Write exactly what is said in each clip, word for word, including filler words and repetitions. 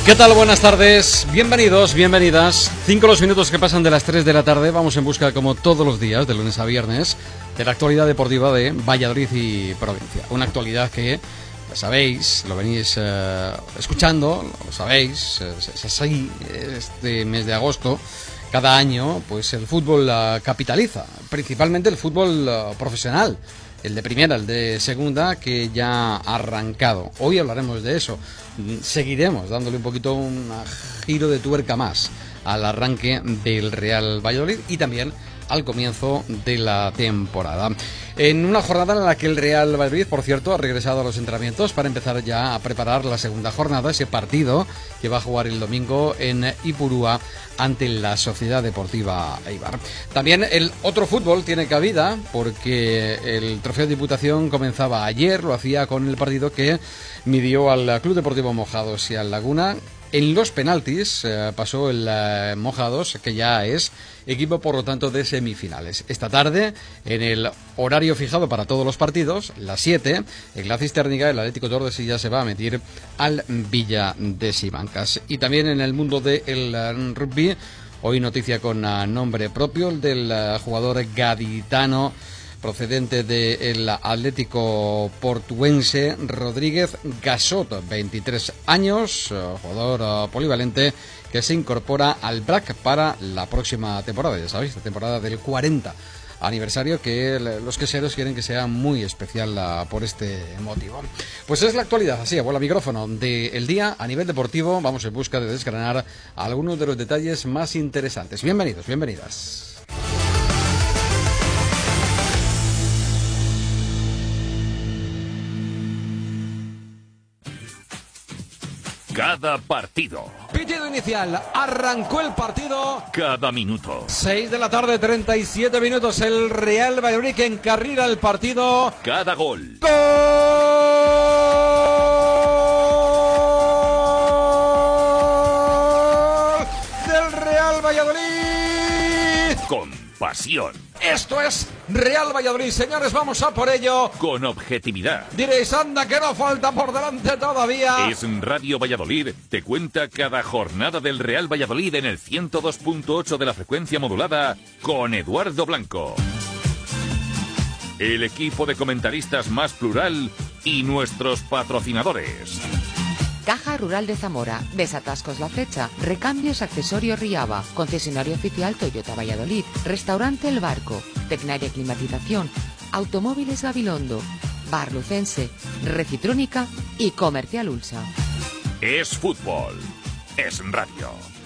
¿Qué tal? Buenas tardes, bienvenidos, bienvenidas. Cinco los minutos que pasan de las tres de la tarde. Vamos en busca, como todos los días, de lunes a viernes, de la actualidad deportiva de Valladolid y provincia. Una actualidad que, ya sabéis, lo venís eh, escuchando, lo sabéis, es, es así, este mes de agosto. Cada año, pues el fútbol uh, capitaliza, principalmente el fútbol uh, profesional, el de primera, el de segunda, que ya ha arrancado. Hoy hablaremos de eso. Seguiremos dándole un poquito un giro de tuerca más al arranque del Real Valladolid y también al comienzo de la temporada. En una jornada en la que el Real Valladolid, por cierto, ha regresado a los entrenamientos para empezar ya a preparar la segunda jornada, ese partido que va a jugar el domingo en Ipurúa ante la Sociedad Deportiva Eibar. También el otro fútbol tiene cabida porque el Trofeo de Diputación comenzaba ayer, lo hacía con el partido que midió al Club Deportivo Mojados y al Laguna. En los penaltis eh, pasó el eh, Mojados, que ya es equipo, por lo tanto, de semifinales. Esta tarde, en el horario fijado para todos los partidos, las siete, en la Cisterniga, el Atlético de Tordesillas se va a meter al Villa de Simancas. Y también en el mundo del uh, rugby, hoy noticia con uh, nombre propio, el del uh, jugador gaditano procedente del Atlético Portuense, Rodríguez Gasot, veintitrés años, jugador polivalente que se incorpora al B R A C para la próxima temporada, ya sabéis, la temporada del cuarenta aniversario, que los queseros quieren que sea muy especial uh, por este motivo. Pues es la actualidad, así, a bola micrófono del día a nivel deportivo. Vamos en busca de desgranar algunos de los detalles más interesantes. Bienvenidos, bienvenidas. Cada partido. Pitido inicial, arrancó el partido. Cada minuto. seis de la tarde, treinta y siete minutos. El Real Valladolid que encarrila el partido. Cada gol. ¡Gol del Real Valladolid! Con pasión. Esto es Real Valladolid, señores, vamos a por ello. Con objetividad. Diréis, anda, que no falta por delante todavía. Es Radio Valladolid, te cuenta cada jornada del Real Valladolid en el ciento dos punto ocho de la frecuencia modulada con Eduardo Blanco. El equipo de comentaristas más plural y nuestros patrocinadores. Caja Rural de Zamora, Desatascos La Flecha, Recambios Accesorios Riava, Concesionario Oficial Toyota Valladolid, Restaurante El Barco, Tecnaire Climatización, Automóviles Gabilondo, Bar Lucense, Recitrónica y Comercial Ulsa. Es fútbol, es radio.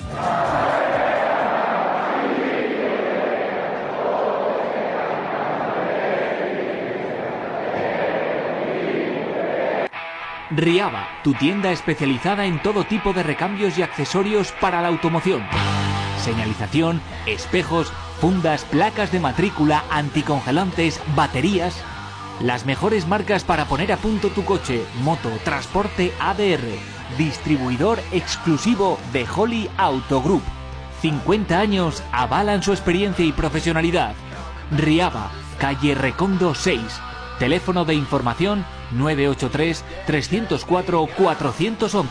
Riava, tu tienda especializada en todo tipo de recambios y accesorios para la automoción. Señalización, espejos, fundas, placas de matrícula, anticongelantes, baterías. Las mejores marcas para poner a punto tu coche, moto, transporte A D R. Distribuidor exclusivo de Holly Auto Group. cincuenta años avalan su experiencia y profesionalidad. Riava, calle Recondo seis. Teléfono de información nueve ocho tres, tres cero cuatro, cuatro uno uno.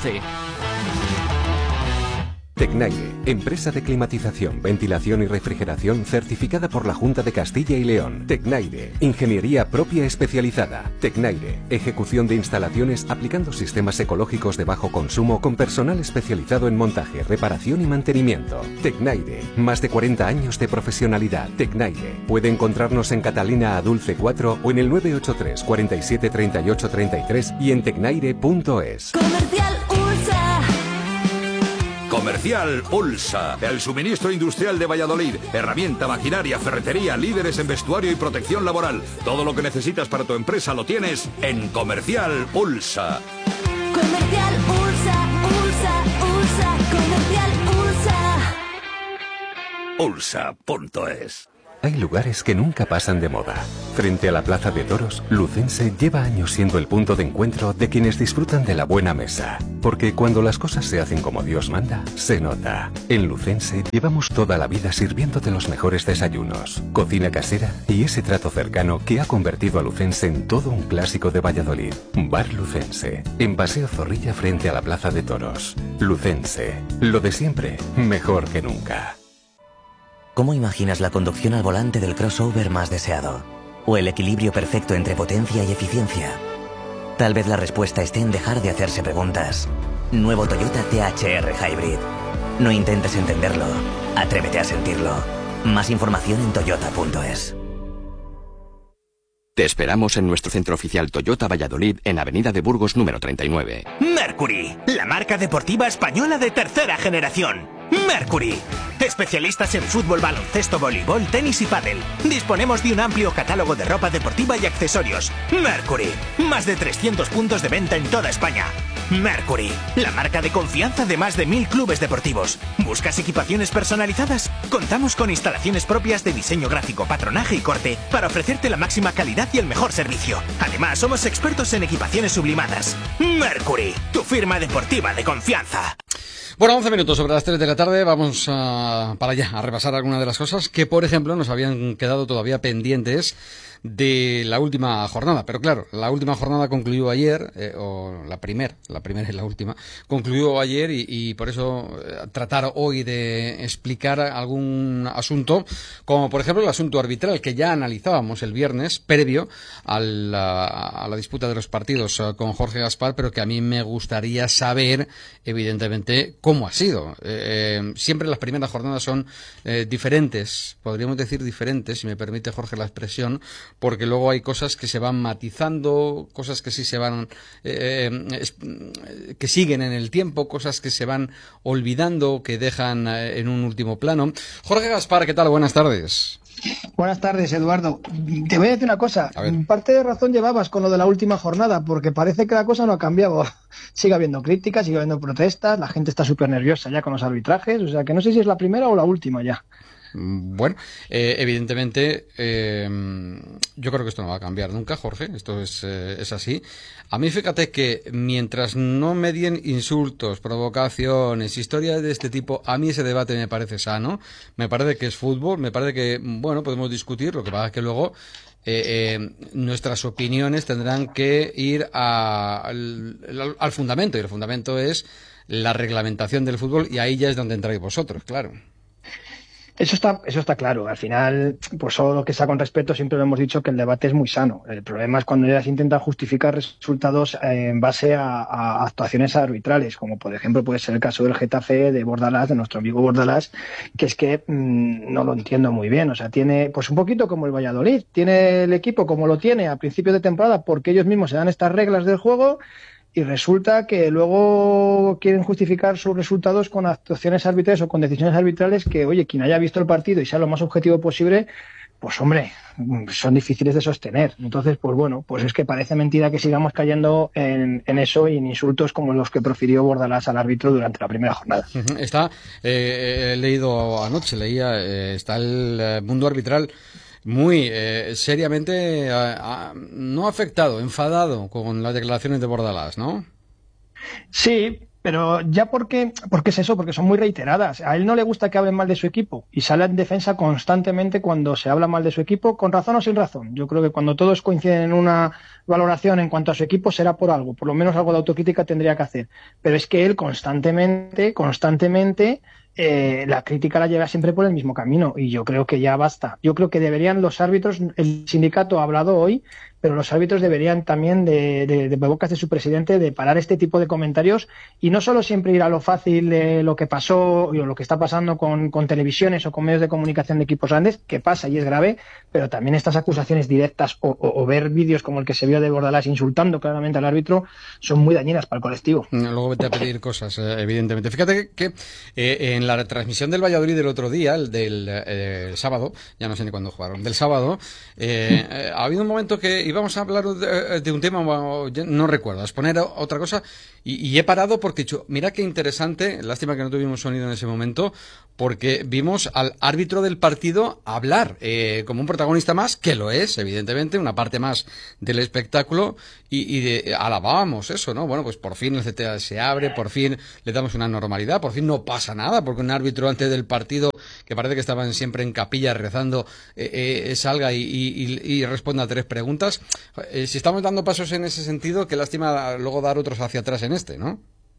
Tecnaire, empresa de climatización, ventilación y refrigeración certificada por la Junta de Castilla y León. Tecnaire, ingeniería propia especializada. Tecnaire, ejecución de instalaciones aplicando sistemas ecológicos de bajo consumo con personal especializado en montaje, reparación y mantenimiento. Tecnaire, más de cuarenta años de profesionalidad. Tecnaire, puede encontrarnos en Catalina Adulce cuatro o en el nueve ocho tres, cuatro siete, tres ocho tres tres y en tecnaire punto es. Comercial Ulsa. Comercial Ulsa, el suministro industrial de Valladolid. Herramienta, maquinaria, ferretería, líderes en vestuario y protección laboral. Todo lo que necesitas para tu empresa lo tienes en Comercial Ulsa. Comercial Ulsa, Ulsa, Ulsa, Comercial Ulsa. Ulsa punto es. hay lugares que nunca pasan de moda. Frente a la Plaza de Toros, Lucense lleva años siendo el punto de encuentro de quienes disfrutan de la buena mesa. Porque cuando las cosas se hacen como Dios manda, se nota. En Lucense llevamos toda la vida sirviéndote los mejores desayunos, cocina casera y ese trato cercano que ha convertido a Lucense en todo un clásico de Valladolid. Bar Lucense, en Paseo Zorrilla frente a la Plaza de Toros. Lucense, lo de siempre, mejor que nunca. ¿Cómo imaginas la conducción al volante del crossover más deseado? ¿O el equilibrio perfecto entre potencia y eficiencia? Tal vez la respuesta esté en dejar de hacerse preguntas. Nuevo Toyota T H R Hybrid. No intentes entenderlo, atrévete a sentirlo. Más información en toyota punto es. Te esperamos en nuestro centro oficial Toyota Valladolid en Avenida de Burgos número treinta y nueve. Mercury, la marca deportiva española de tercera generación. Mercury. Especialistas en fútbol, baloncesto, voleibol, tenis y pádel. Disponemos de un amplio catálogo de ropa deportiva y accesorios. Mercury. Más de trescientos puntos de venta en toda España. Mercury, la marca de confianza de más de mil clubes deportivos. ¿Buscas equipaciones personalizadas? Contamos con instalaciones propias de diseño gráfico, patronaje y corte para ofrecerte la máxima calidad y el mejor servicio. Además, somos expertos en equipaciones sublimadas. Mercury, tu firma deportiva de confianza. Bueno, once minutos sobre las tres de la tarde, vamos a, para allá a repasar algunas de las cosas que, por ejemplo, nos habían quedado todavía pendientes de la última jornada. Pero claro, la última jornada concluyó ayer, eh, o la primera, la primera y la última, concluyó ayer y, y por eso eh, tratar hoy de explicar algún asunto, como por ejemplo el asunto arbitral que ya analizábamos el viernes, previo a la, a la disputa de los partidos eh, con Jorge Gaspar, pero que a mí me gustaría saber, evidentemente, cómo ha sido. Eh, eh, siempre las primeras jornadas son eh, diferentes, podríamos decir diferentes, si me permite Jorge la expresión, porque luego hay cosas que se van matizando, cosas que sí se van, eh, eh, que siguen en el tiempo, cosas que se van olvidando, que dejan eh, en un último plano. Jorge Gaspar, ¿qué tal? Buenas tardes. Buenas tardes, Eduardo. Te voy a decir una cosa. Parte de razón llevabas con lo de la última jornada, porque parece que la cosa no ha cambiado. Sigue habiendo críticas, sigue habiendo protestas, la gente está súper nerviosa ya con los arbitrajes, o sea que no sé si es la primera o la última ya. Bueno, eh, evidentemente, eh, yo creo que esto no va a cambiar nunca, Jorge, esto es, eh, es así. A mí fíjate que mientras no medien insultos, provocaciones, historias de este tipo, a mí ese debate me parece sano, me parece que es fútbol, me parece que, bueno, podemos discutir, lo que pasa es que luego eh, eh, nuestras opiniones tendrán que ir a, al, al fundamento, y el fundamento es la reglamentación del fútbol, y ahí ya es donde entráis vosotros, claro. Eso está, eso está claro. Al final, pues todo lo que sea con respeto, siempre lo hemos dicho que el debate es muy sano. El problema es cuando ellas intentan justificar resultados en base a, a actuaciones arbitrales, como por ejemplo puede ser el caso del Getafe, de Bordalás, de nuestro amigo Bordalás, que es que mmm, no lo entiendo muy bien. O sea, tiene pues un poquito como el Valladolid, tiene el equipo como lo tiene a principio de temporada porque ellos mismos se dan estas reglas del juego. Y resulta que luego quieren justificar sus resultados con actuaciones arbitrales o con decisiones arbitrales que, oye, quien haya visto el partido y sea lo más objetivo posible, pues hombre, son difíciles de sostener. Entonces, pues bueno, pues es que parece mentira que sigamos cayendo en, en eso y en insultos como los que profirió Bordalás al árbitro durante la primera jornada. Está, eh, he leído anoche, leía, eh, está el mundo arbitral muy eh, seriamente, eh, no afectado, enfadado con las declaraciones de Bordalás, ¿no? Sí, pero ya porque, porque es eso, porque son muy reiteradas. A él no le gusta que hablen mal de su equipo y sale en defensa constantemente cuando se habla mal de su equipo, con razón o sin razón. Yo creo que cuando todos coinciden en una valoración en cuanto a su equipo será por algo, por lo menos algo de autocrítica tendría que hacer. Pero es que él constantemente, constantemente... Eh, la crítica la lleva siempre por el mismo camino y yo creo que ya basta. Yo creo que deberían los árbitros, el sindicato ha hablado hoy, pero los árbitros deberían también de, de, de bocas de su presidente de parar este tipo de comentarios y no solo siempre ir a lo fácil de lo que pasó o lo que está pasando con, con televisiones o con medios de comunicación de equipos grandes, que pasa y es grave, pero también estas acusaciones directas o, o, o ver vídeos como el que se vio de Bordalás insultando claramente al árbitro son muy dañinas para el colectivo. Luego vete a pedir cosas, eh, evidentemente. Fíjate que, que eh, en la retransmisión del Valladolid del otro día, el del eh, sábado, ya no sé ni cuándo jugaron, del sábado, eh, eh, ha habido un momento que íbamos a hablar de, de un tema, no recuerdo, a exponer otra cosa, y, y he parado porque he dicho, mira qué interesante, lástima que no tuvimos sonido en ese momento, porque vimos al árbitro del partido hablar eh, como un protagonista más, que lo es, evidentemente, una parte más del espectáculo, y, y de, alabábamos eso, ¿no? Bueno, pues por fin el C T A se abre, por fin le damos una normalidad, por fin no pasa nada, porque un árbitro antes del partido, que parece que estaban siempre en capilla rezando, eh, eh, salga y, y, y responda a tres preguntas. Eh, si estamos dando pasos en ese sentido, qué lástima luego dar otros hacia atrás en este, ¿no?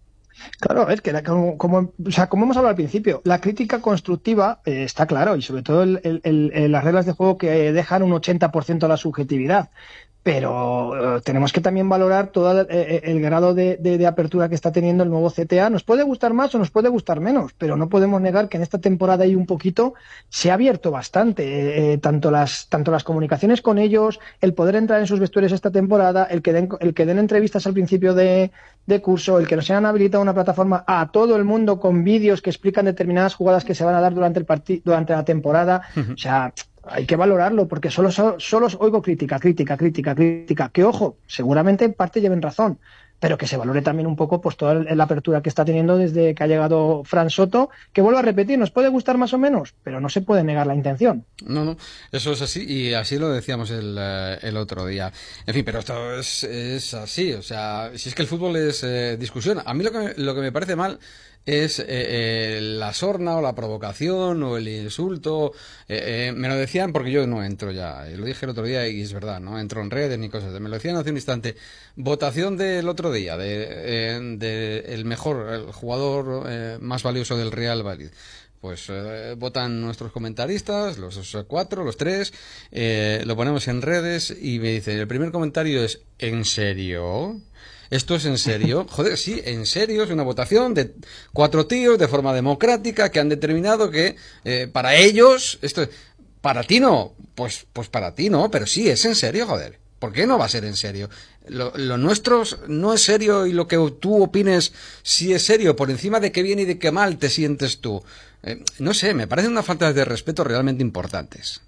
Claro, es que la, como, como, o sea, como hemos hablado al principio, la crítica constructiva eh, está claro, y sobre todo el, el, el, las reglas de juego que dejan un ochenta por ciento a la subjetividad. Pero eh, tenemos que también valorar todo el, el, el grado de, de, de apertura que está teniendo el nuevo C T A. Nos puede gustar más o nos puede gustar menos, pero no podemos negar que en esta temporada y un poquito se ha abierto bastante. Eh, tanto las tanto las comunicaciones con ellos, el poder entrar en sus vestuarios esta temporada, el que den, el que den entrevistas al principio de, de curso, el que nos hayan habilitado una plataforma a todo el mundo con vídeos que explican determinadas jugadas que se van a dar durante el partido, durante la temporada. Uh-huh. O sea, hay que valorarlo, porque solo, solo, solo oigo crítica, crítica, crítica, crítica, que ojo, seguramente en parte lleven razón, pero que se valore también un poco pues toda la apertura que está teniendo desde que ha llegado Fran Soto, que vuelvo a repetir, nos puede gustar más o menos, pero no se puede negar la intención. No, no, eso es así, y así lo decíamos el, el otro día. En fin, pero esto es, es así, o sea, si es que el fútbol es eh, discusión. A mí lo que me, lo que me parece mal es eh, eh, la sorna o la provocación o el insulto. Eh, eh, me lo decían porque yo no entro ya, lo dije el otro día y es verdad, no entro en redes ni cosas, me lo decían hace un instante. Votación del otro día, de, eh, de el mejor, el jugador eh, más valioso del Real Valladolid. Pues eh, votan nuestros comentaristas, los cuatro, los tres, eh, lo ponemos en redes y me dicen, el primer comentario es, ¿en serio? ¿Esto es en serio? Joder, sí, en serio, es una votación de cuatro tíos de forma democrática que han determinado que eh, para ellos, esto, para ti no, pues, pues para ti no, pero sí, es en serio, joder. ¿Por qué no va a ser en serio? Lo, lo nuestro no es serio y lo que tú opines sí es serio, por encima de qué bien y de qué mal te sientes tú. Eh, no sé, me parecen unas faltas de respeto realmente importantes.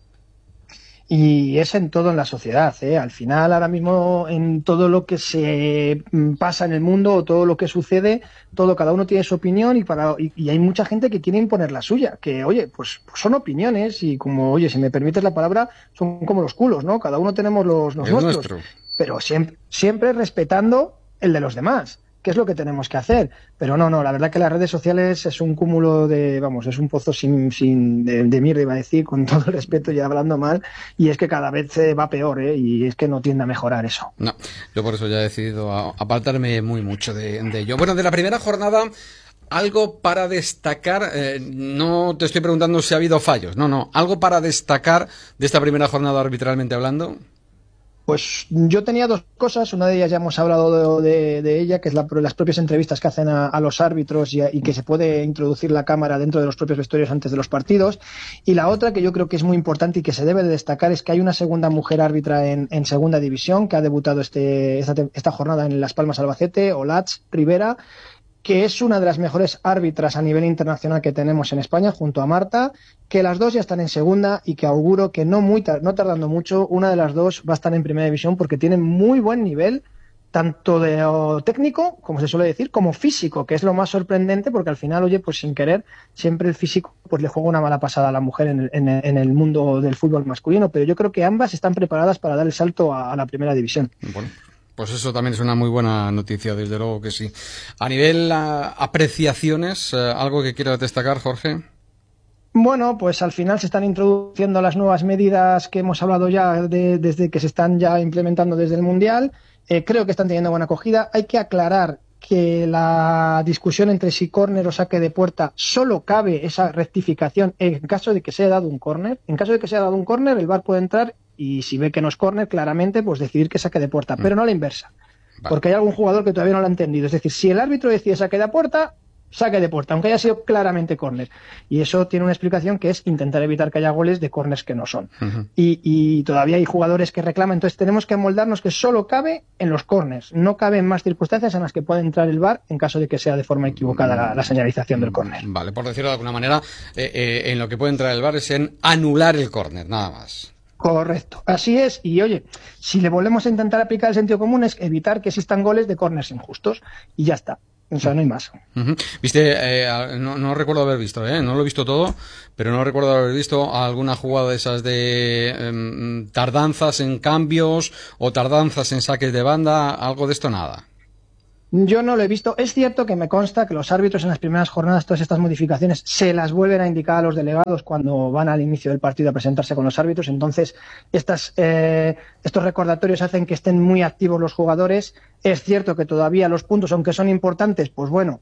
Y es en todo en la sociedad, ¿eh? Al final, ahora mismo, en todo lo que se pasa en el mundo o todo lo que sucede, todo, cada uno tiene su opinión y para y, y hay mucha gente que quiere imponer la suya, que, oye, pues, pues son opiniones y como, oye, si me permites la palabra, son como los culos, ¿no? Cada uno tenemos los, los nuestros, nuestro. Pero siempre, siempre respetando el de los demás, que es lo que tenemos que hacer. Pero no, no, la verdad que las redes sociales es un cúmulo de, vamos, es un pozo sin, sin de, de mierda, iba a decir, con todo el respeto y hablando mal, y es que cada vez se va peor, ¿eh? Y es que no tiende a mejorar eso. No, yo por eso ya he decidido apartarme muy mucho de, de ello. Bueno, de la primera jornada, algo para destacar, eh, no te estoy preguntando si ha habido fallos, no, no, algo para destacar de esta primera jornada arbitralmente hablando. Pues yo tenía dos cosas, una de ellas ya hemos hablado de, de, de ella, que es la, las propias entrevistas que hacen a, a los árbitros y, a, y que se puede introducir la cámara dentro de los propios vestuarios antes de los partidos. Y la otra, que yo creo que es muy importante y que se debe de destacar, es que hay una segunda mujer árbitra en, en segunda división que ha debutado este, esta, esta jornada en Las Palmas Albacete, Olatz Rivera, que es una de las mejores árbitras a nivel internacional que tenemos en España, junto a Marta, que las dos ya están en segunda y que auguro que no muy no tardando mucho, una de las dos va a estar en primera división porque tienen muy buen nivel, tanto de o, técnico, como se suele decir, como físico, que es lo más sorprendente porque al final, oye, pues sin querer, siempre el físico pues le juega una mala pasada a la mujer en el, en el, en el mundo del fútbol masculino, pero yo creo que ambas están preparadas para dar el salto a, a la primera división. Bueno. Pues eso también es una muy buena noticia, desde luego que sí. A nivel uh, apreciaciones, uh, ¿algo que quieras destacar, Jorge? Bueno, pues al final se están introduciendo las nuevas medidas que hemos hablado ya de, desde que se están ya implementando desde el Mundial. Eh, creo que están teniendo buena acogida. Hay que aclarar que la discusión entre si córner o saque de puerta solo cabe esa rectificación en caso de que se haya dado un córner. En caso de que se haya dado un córner, el V A R puede entrar y si ve que no es córner, claramente, pues decidir que saque de puerta, pero no a la inversa. Vale. Porque hay algún jugador que todavía no lo ha entendido. Es decir, si el árbitro decide saque de puerta, saque de puerta, aunque haya sido claramente córner. Y eso tiene una explicación que es intentar evitar que haya goles de córners que no son. Uh-huh. Y, y todavía hay jugadores que reclaman. Entonces tenemos que amoldarnos que solo cabe en los córners. No cabe en más circunstancias en las que puede entrar el V A R en caso de que sea de forma equivocada la, la señalización del córner. Vale, por decirlo de alguna manera, eh, eh, en lo que puede entrar el V A R es en anular el córner, nada más. Correcto, así es. Y oye, si le volvemos a intentar aplicar el sentido común es evitar que existan goles de córners injustos y ya está. O sea, no hay más. Uh-huh. Viste, eh, no, no recuerdo haber visto, ¿eh? No lo he visto todo, pero no recuerdo haber visto alguna jugada de esas de eh, tardanzas en cambios o tardanzas en saques de banda, algo de esto nada. Yo no lo he visto. Es cierto que me consta que los árbitros en las primeras jornadas, todas estas modificaciones, se las vuelven a indicar a los delegados cuando van al inicio del partido a presentarse con los árbitros. Entonces, estas, eh, estos recordatorios hacen que estén muy activos los jugadores. Es cierto que todavía los puntos, aunque son importantes, pues bueno,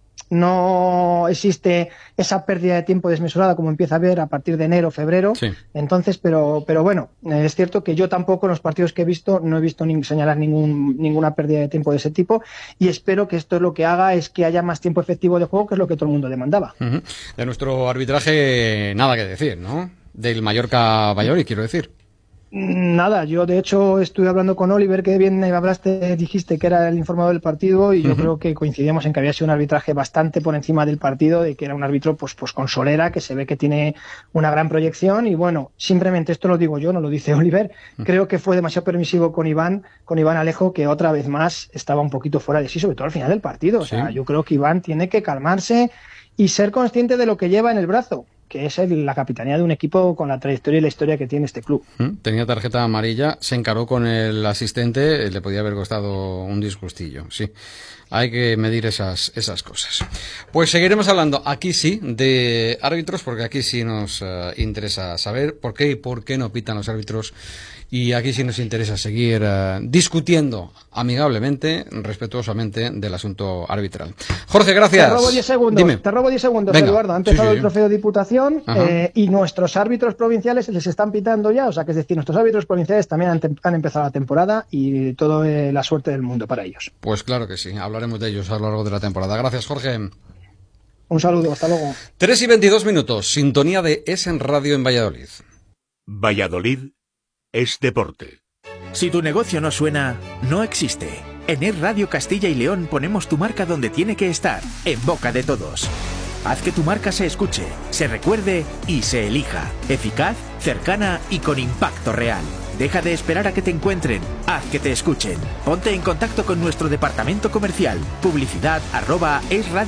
no existe esa pérdida de tiempo desmesurada como empieza a haber a partir de enero, febrero. Sí. Entonces, pero, pero bueno, es cierto que yo tampoco en los partidos que he visto no he visto ni señalar ningún, ninguna pérdida de tiempo de ese tipo y espero que esto lo que haga es que haya más tiempo efectivo de juego, que es lo que todo el mundo demandaba. Uh-huh. De nuestro arbitraje nada que decir, ¿no? Del Mallorca Valladolid, quiero decir. Nada, yo de hecho estuve hablando con Oliver, que bien hablaste, dijiste que era el informado del partido y yo uh-huh. creo que coincidíamos en que había sido un arbitraje bastante por encima del partido, de que era un árbitro pues, pues con solera, que se ve que tiene una gran proyección y bueno, simplemente esto lo digo yo, no lo dice Oliver, uh-huh. creo que fue demasiado permisivo con Iván, con Iván Alejo, que otra vez más estaba un poquito fuera de sí, sobre todo al final del partido. O sea, ¿sí? Yo creo que Iván tiene que calmarse y ser consciente de lo que lleva en el brazo, que es el, la capitanía de un equipo con la trayectoria y la historia que tiene este club. Tenía tarjeta amarilla, se encaró con el asistente, le podía haber costado un disgustillo, sí. Hay que medir esas, esas cosas. Pues seguiremos hablando aquí sí de árbitros, porque aquí sí nos uh, interesa saber por qué y por qué no pitan los árbitros. Y aquí sí nos interesa seguir uh, discutiendo amigablemente, respetuosamente del asunto arbitral. Jorge, gracias. Te robo diez segundos, Dime. Te robo diez segundos, Venga. Eduardo. Ha empezado Sí, sí. el trofeo de Diputación eh, y nuestros árbitros provinciales les están pitando ya. O sea, que es decir, nuestros árbitros provinciales también han, han empezado la temporada y toda eh, la suerte del mundo para ellos. Pues claro que sí, hablaremos de ellos a lo largo de la temporada. Gracias, Jorge. Un saludo, hasta luego. tres y veintidós minutos, sintonía de Es en Radio en Valladolid. Valladolid es deporte. Si tu negocio no suena, no existe. En Es Radio Castilla y León ponemos tu marca donde tiene que estar, en boca de todos. Haz que tu marca se escuche, se recuerde y se elija. Eficaz, cercana y con impacto real. Deja de esperar a que te encuentren, haz que te escuchen. Ponte en contacto con nuestro departamento comercial. Publicidad arroba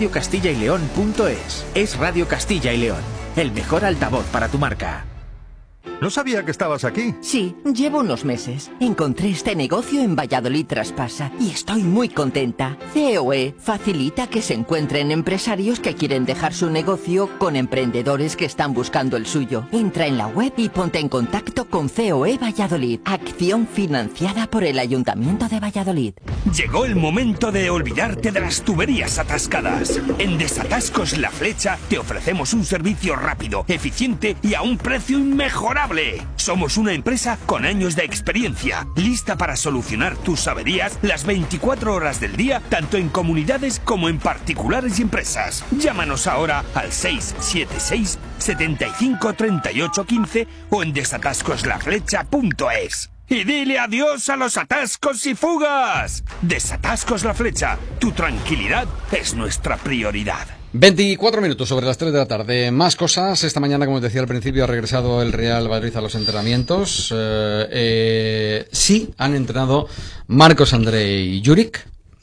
esradiocastillaileón.es. Es Radio Castilla y León, el mejor altavoz para tu marca. No sabía que estabas aquí. Sí, llevo unos meses. Encontré este negocio en Valladolid Traspasa y estoy muy contenta. C O E facilita que se encuentren empresarios que quieren dejar su negocio con emprendedores que están buscando el suyo. Entra en la web y ponte en contacto con C O E Valladolid. Acción financiada por el Ayuntamiento de Valladolid. Llegó el momento de olvidarte de las tuberías atascadas. En Desatascos La Flecha te ofrecemos un servicio rápido, eficiente y a un precio inmejorable. Somos una empresa con años de experiencia, lista para solucionar tus averías las veinticuatro horas del día, tanto en comunidades como en particulares y empresas. Llámanos ahora al seis siete seis, setenta y cinco, treinta y ocho, quince o en desatascos la flecha punto es. Y dile adiós a los atascos y fugas. Desatascos La Flecha, tu tranquilidad es nuestra prioridad. veinticuatro minutos sobre las tres de la tarde. Más cosas. Esta mañana, como os decía al principio, ha regresado el Real Valladolid a los entrenamientos. Eh, eh, sí, han entrenado Marcos André y Juric.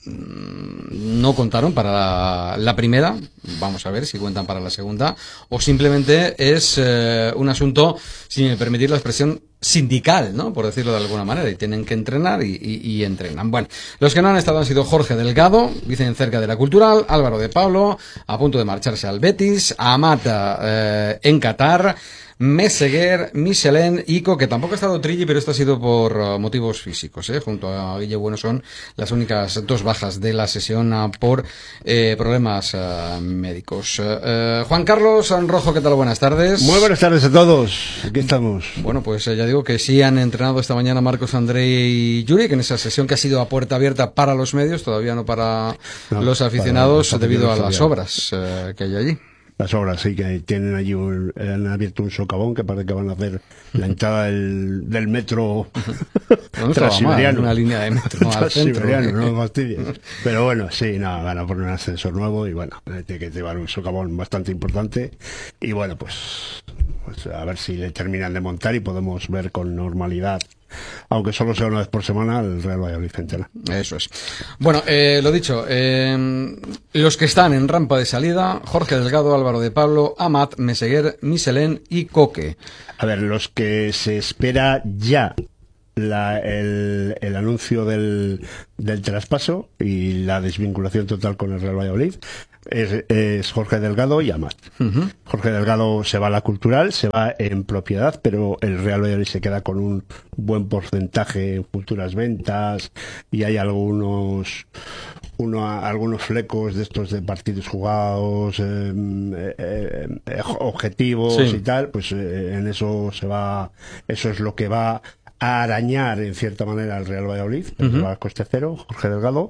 No contaron para la, la primera. Vamos a ver si cuentan para la segunda. O simplemente es eh, un asunto, sin permitir la expresión, sindical, ¿no? Por decirlo de alguna manera. Y tienen que entrenar y, y, y entrenan. Bueno, los que no han estado han sido Jorge Delgado, vicecerca de la Cultural, Álvaro de Pablo, a punto de marcharse al Betis, Amata eh, en Qatar, Meseguer, Michelén, Ico, que tampoco ha estado Trilli, pero esto ha sido por uh, motivos físicos, ¿eh? Junto a Guille Bueno son las únicas dos bajas de la sesión uh, por eh, problemas uh, médicos. Uh, Juan Carlos Rojo, ¿qué tal? Buenas tardes. Muy buenas tardes a todos. Aquí estamos. Bueno, pues eh, ya digo que sí han entrenado esta mañana Marcos André y Juric en esa sesión que ha sido a puerta abierta para los medios, todavía no para no, los aficionados, para los debido a las obras uh, que hay allí. Las obras, sí, que tienen allí, un, han abierto un socavón que parece que van a hacer la entrada del, del metro no, no transiberiano. Una línea de metro al centro. No me fastidies. Pero bueno, sí, no, van a poner un ascensor nuevo y bueno, tiene que llevar un socavón bastante importante. Y bueno, pues pues a ver si le terminan de montar y podemos ver con normalidad, aunque solo sea una vez por semana, el Real Valladolid Centena. Eso es. Bueno, eh, lo dicho, eh, los que están en rampa de salida: Jorge Delgado, Álvaro de Pablo, Amat, Meseguer, Michelén y Coque. A ver, los que se espera ya la, el, el anuncio del, del traspaso y la desvinculación total con el Real Valladolid es, es Jorge Delgado y Amat. Uh-huh. Jorge Delgado se va a la Cultural, se va en propiedad, pero el Real Valladolid se queda con un buen porcentaje en futuras ventas y hay algunos uno, algunos flecos de estos de partidos jugados, eh, eh, eh, objetivos sí. y tal, pues eh, en eso se va, eso es lo que va a arañar en cierta manera al Real Valladolid, uh-huh. se va a coste cero, Jorge Delgado,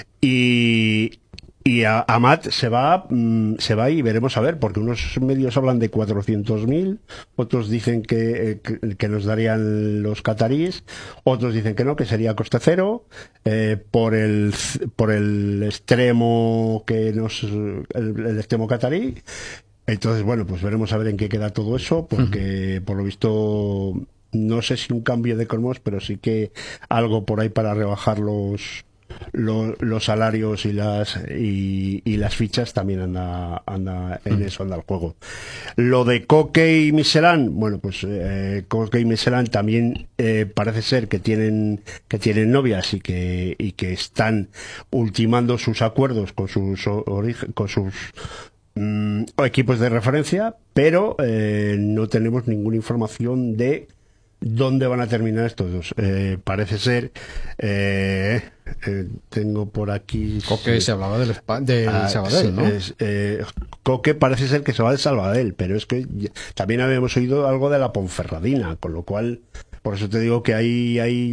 y Y a Amat se va, mmm, se va y veremos a ver, porque unos medios hablan de cuatrocientos mil, otros dicen que, que, que nos darían los cataríes, otros dicen que no, que sería coste cero, eh, por el por el extremo que nos el, el extremo catarí. Entonces, bueno, pues veremos a ver en qué queda todo eso, porque uh-huh. por lo visto no sé si un cambio de cromos, pero sí que algo por ahí para rebajar los Los, los salarios y las y, y las fichas también anda anda en eso anda el juego. Lo de Coque y Michelán, bueno, pues eh, Coque y Michelán también eh, parece ser que tienen que tienen novias y que y que están ultimando sus acuerdos con sus origen, con sus mm, equipos de referencia, pero eh, no tenemos ninguna información de ¿dónde van a terminar estos dos? Eh, parece ser, eh, eh, tengo por aquí... Coque sí. se hablaba del, del ah, Sabadell, ¿no? Es, eh, Coque parece ser que se va del Sabadell, pero es que también habíamos oído algo de la Ponferradina, con lo cual, por eso te digo que hay, hay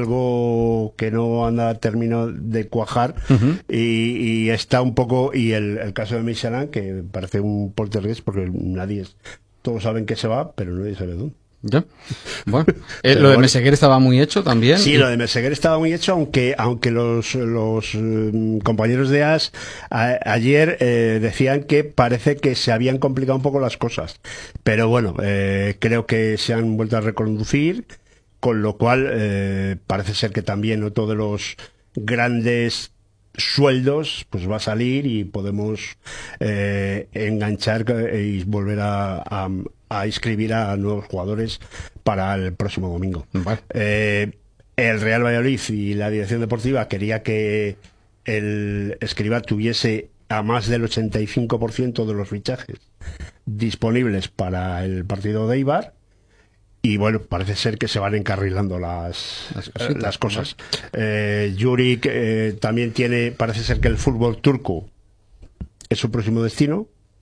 algo que no anda terminado de cuajar uh-huh. y, y está un poco... Y el, el caso de Michelin, que parece un poltergeist, porque nadie... Todos saben que se va, pero nadie sabe dónde. Ya. Bueno, eh, lo de bueno, Meseguer estaba muy hecho también. Sí, y... lo de Meseguer estaba muy hecho, aunque aunque los los um, compañeros de A S a, ayer eh, decían que parece que se habían complicado un poco las cosas. Pero bueno, eh, creo que se han vuelto a reconducir, con lo cual eh, parece ser que también otro de los grandes sueldos pues va a salir y podemos eh, enganchar y volver a, a, a inscribir a nuevos jugadores para el próximo domingo. Vale. Eh, el Real Valladolid y la dirección deportiva quería que el Escribá tuviese a más del ochenta y cinco por ciento de los fichajes disponibles para el partido de Eibar. Y bueno, parece ser que se van encarrilando las, las, cositas, las cosas. ¿No? Eh, Yurik eh, también tiene, parece ser que el fútbol turco es su próximo destino,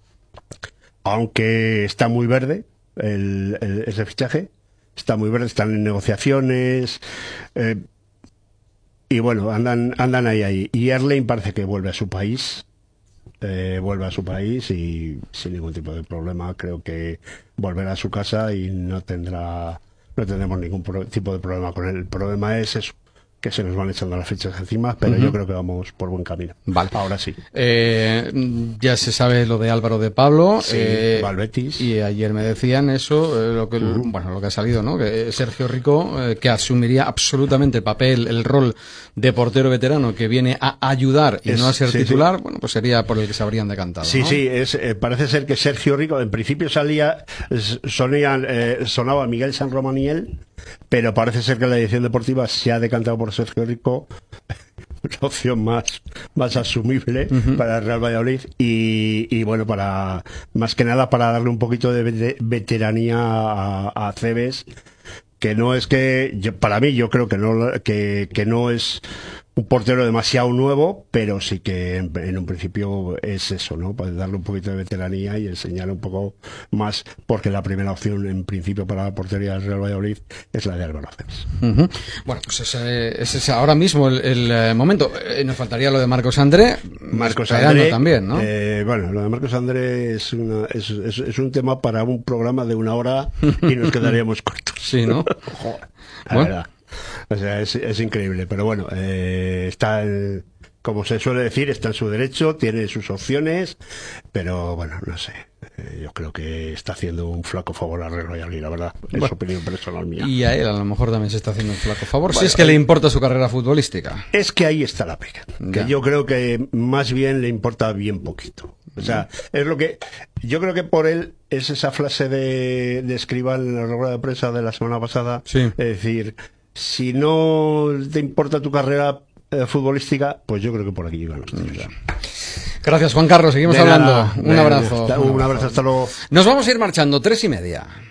aunque está muy verde el, el, ese fichaje, está muy verde, están en negociaciones, eh, y bueno, andan, andan ahí, ahí. Y Erling parece que vuelve a su país. Eh, vuelve a su país y sin ningún tipo de problema creo que volverá a su casa y no tendrá no tendremos ningún pro- tipo de problema con él. El problema es eso, que se nos van echando las fichas encima, pero uh-huh. yo creo que vamos por buen camino. Vale. Ahora sí. Eh, ya se sabe lo de Álvaro de Pablo. Sí, eh, va al Betis. Y ayer me decían eso, eh, lo que uh-huh. bueno, lo que ha salido, ¿no? Que Sergio Rico, eh, que asumiría absolutamente el papel, el rol de portero veterano que viene a ayudar y es, no a ser sí, titular, sí. bueno, pues sería por el que se habrían decantado. Sí, ¿no? sí, es, eh, parece ser que Sergio Rico, en principio salía, sonía, eh, sonaba Miguel San Romaniel, pero parece ser que la dirección deportiva se ha decantado por Sergio Rico, la opción más, más asumible uh-huh. para el Real Valladolid y, y bueno, para más que nada para darle un poquito de veteranía a, a Cebes, que no es que, yo, para mí yo creo que no, que, que no es un portero demasiado nuevo, pero sí que en, en un principio es eso, ¿no? Para darle un poquito de veteranía y enseñar un poco más, porque la primera opción en principio para la portería del Real Valladolid es la de Álvaro Cebes. Uh-huh. Bueno, pues ese, ese es ahora mismo el, el momento. Eh, nos faltaría lo de Marcos André. Marcos André también, ¿no? Eh, bueno, lo de Marcos André es, una, es, es, es un tema para un programa de una hora y nos quedaríamos cortos. Sí, ¿no? La bueno. verdad. O sea, es, es increíble, pero bueno, eh, está el, como se suele decir, está en su derecho, tiene sus opciones, pero bueno, no sé. Eh, yo creo que está haciendo un flaco favor a Real Valladolid, la verdad. Es Bueno, opinión personal mía. Y a él a lo mejor también se está haciendo un flaco favor, si Bueno, es que le eh, importa su carrera futbolística. Es que ahí está la pega. Que Ya. yo creo que más bien le importa bien poquito. O sea, es lo que. Yo creo que por él es esa frase de, de Escribal en la rueda de prensa de la semana pasada. Sí. Es decir, si no te importa tu carrera eh, futbolística, pues yo creo que por aquí iban los tiros. Gracias, Juan Carlos. Seguimos De hablando. nada, un de- abrazo. Un abrazo, hasta luego. Nos vamos a ir marchando, tres y media.